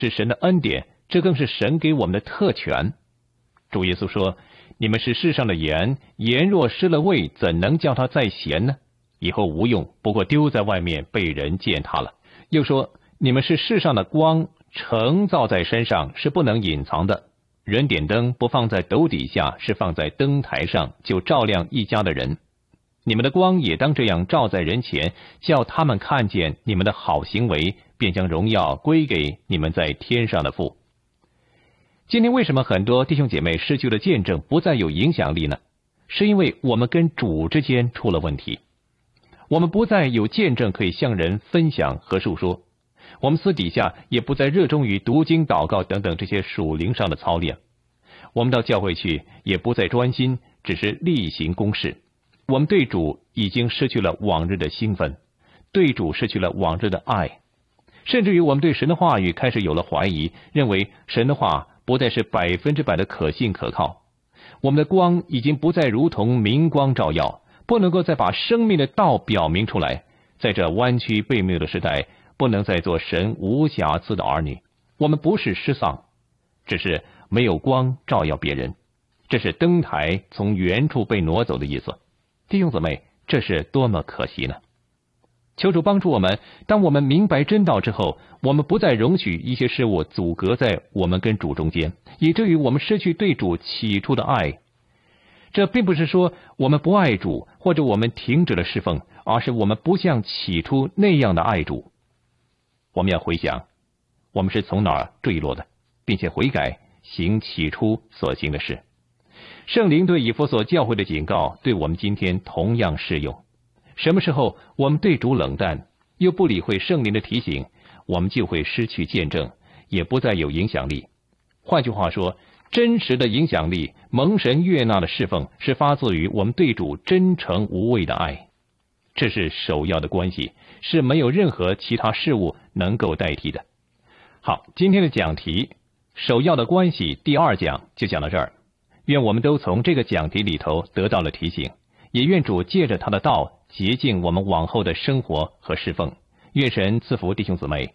是神的恩典，这更是神给我们的特权。主耶稣说，你们是世上的盐，盐若失了味，怎能叫它再咸呢？以后无用，不过丢在外面，被人践踏了。又说，你们是世上的光，城造在山上，是不能隐藏的。人点灯不放在斗底下，是放在灯台上，就照亮一家的人。你们的光也当这样照在人前，叫他们看见你们的好行为，便将荣耀归给你们在天上的父。今天为什么很多弟兄姐妹失去了见证，不再有影响力呢？是因为我们跟主之间出了问题。我们不再有见证可以向人分享和述说，我们私底下也不再热衷于读经、祷告等等这些属灵上的操练。我们到教会去也不再专心，只是例行公事。我们对主已经失去了往日的兴奋，对主失去了往日的爱，甚至于我们对神的话语开始有了怀疑，认为神的话不再是100%的可信可靠。我们的光已经不再如同明光照耀，不能够再把生命的道表明出来。在这弯曲悖谬的时代，不能再做神无瑕疵的儿女。我们不是失丧，只是没有光照耀别人。这是灯台从原处被挪走的意思。弟兄姊妹，这是多么可惜呢！求主帮助我们，当我们明白真道之后，我们不再容许一些事物阻隔在我们跟主中间，以至于我们失去对主起初的爱。这并不是说我们不爱主，或者我们停止了侍奉，而是我们不像起初那样的爱主。我们要回想，我们是从哪儿坠落的，并且悔改，行起初所行的事。圣灵对以弗所教会的警告，对我们今天同样适用。什么时候我们对主冷淡，又不理会圣灵的提醒，我们就会失去见证，也不再有影响力。换句话说，真实的影响力、蒙神悦纳的侍奉，是发自于我们对主真诚无畏的爱。这是首要的关系，是没有任何其他事物能够代替的。好，今天的讲题首要的关系第2讲就讲到这儿。愿我们都从这个讲题里头得到了提醒，也愿主借着他的道洁净我们往后的生活和侍奉。愿神赐福弟兄姊妹。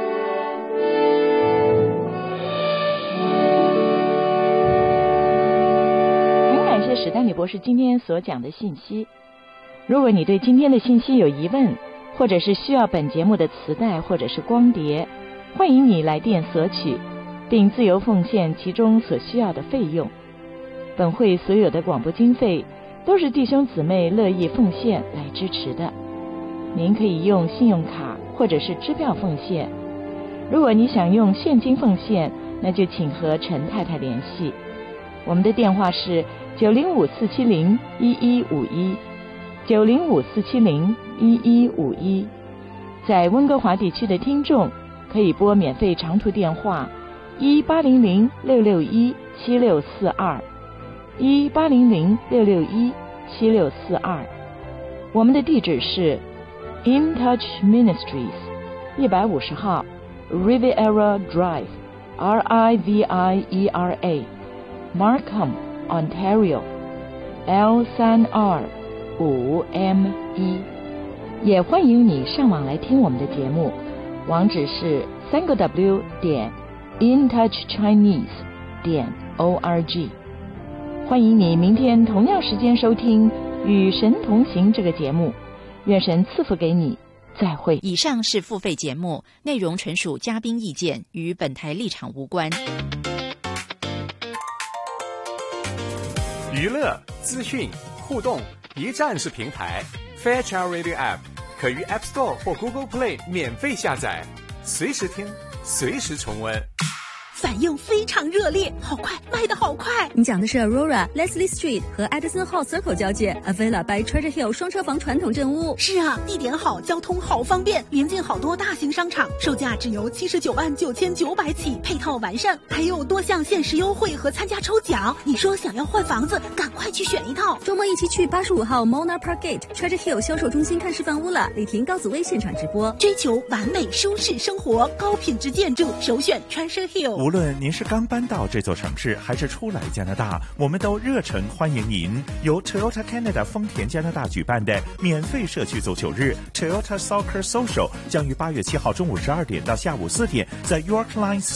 很感谢史丹利博士今天所讲的信息。如果你对今天的信息有疑问，或者是需要本节目的磁带或者是光碟，欢迎你来电索取，并自由奉献其中所需要的费用。本会所有的广播经费都是弟兄姊妹乐意奉献来支持的。您可以用信用卡或者是支票奉献。如果你想用现金奉献，那就请和陈太太联系。我们的电话是905-470-1151 905-470-1151。在温哥华地区的听众可以拨免费长途电话1800-661-7642 1800-661-7642。我们的地址是 In Touch Ministries 150号 Riviera Drive RIVIERA Markham Ontario L3R5M1。也欢迎你上网来听我们的节目，网址是3w.intouchchinese.org。欢迎你明天同样时间收听《与神同行》这个节目，愿神赐福给你，再会。 以上是付费节目，内容纯属嘉宾意见，与本台立场无关。 娱乐、资讯、互动一站式平台 Fairchild Radio App 可于 App Store 或 Google Play 免费下载，随时听，随时重温。 反应非常热烈，好快，卖得好快！ 你讲的是 Aurora、Leslie Street 和 Edison Hall Circle 交界 Avila by Treasure Hill 双车房传统镇屋。 是啊，地点好，交通好方便，临近好多大型商场，售价只由799900起，配套完善，还有多项限时优惠和参加抽奖。你说想要换房子，赶快去选一套。 周末一起去85号 Mona Park Gate Treasure Hill 销售中心看示范屋了，李婷、高祖薇现场直播。 追求完美舒适生活，高品质建筑，首选 Treasure Hill。 无论您是刚搬到这座城市，还是初来加拿大，我们都热诚欢迎您。由 Toyota Canada 丰田加拿大举办的免费社区足球日 Toyota Soccer Social 将于8月7号中午12点到下午4点在 York Line